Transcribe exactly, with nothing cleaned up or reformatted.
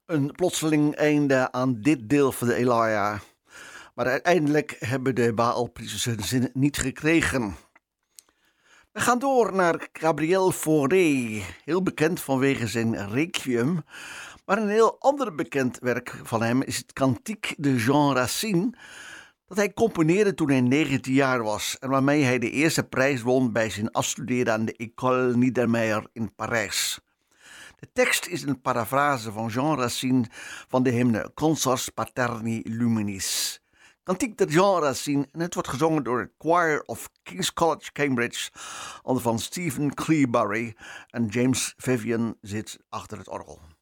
Een plotseling einde aan dit deel van de Elia. Maar uiteindelijk hebben de Baalpriesters hun zin niet gekregen. We gaan door naar Gabriel Fauré, heel bekend vanwege zijn Requiem. Maar een heel ander bekend werk van hem is het Cantique de Jean Racine, dat hij componeerde toen hij negentien jaar was en waarmee hij de eerste prijs won bij zijn afstuderen aan de École Niedermeyer in Parijs. De tekst is een parafrase van Jean Racine van de hymne Consors Paterni Luminis. Cantique de Jean Racine, en het wordt gezongen door het Choir of King's College Cambridge onder van Stephen Cleobury en James Vivian zit achter het orgel.